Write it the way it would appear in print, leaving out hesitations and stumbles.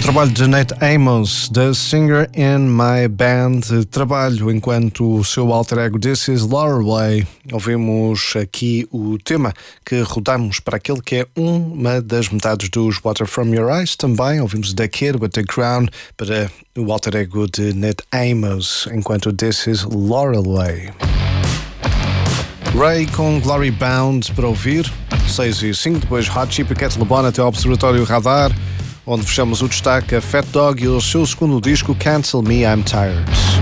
trabalho de Nate Amos, The Singer in My Band, trabalho enquanto o seu alter ego This Is Lorelei. Ouvimos aqui o tema que rodamos para aquele que é uma das metades dos Water From Your Eyes. Também ouvimos The Kid with the Crown para o alter ego de Nate Amos, enquanto This Is Lorelei. Ray com Glory Bound para ouvir, 6 e 5, depois Hot Chip e Cat LeBon até ao Observatório Radar, onde fechamos o destaque a Fat Dog e o seu segundo disco Cancel Me, I'm Tired.